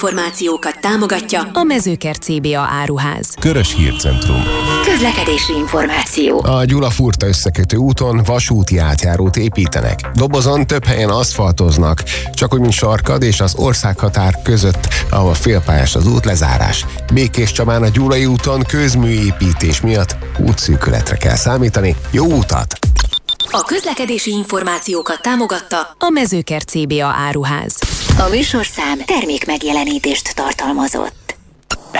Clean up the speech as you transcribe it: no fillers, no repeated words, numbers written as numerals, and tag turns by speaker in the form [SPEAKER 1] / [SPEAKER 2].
[SPEAKER 1] Információkat támogatja a Mezőkert CBA áruház.
[SPEAKER 2] Körös Hírcentrum.
[SPEAKER 1] Közlekedési információ.
[SPEAKER 3] A Gyula-Furta összekötő úton vasúti átjárót építenek. Dobozon több helyen aszfaltoznak, csak úgy, mint Sarkad és az országhatár között, ahol félpályás az útlezárás. Békéscsabán a Gyulai úton közműépítés miatt útszűkületre kell számítani. Jó utat!
[SPEAKER 1] A közlekedési információkat támogatta a Mezőkert CBA áruház. A műsorszám termék megjelenítést tartalmazott.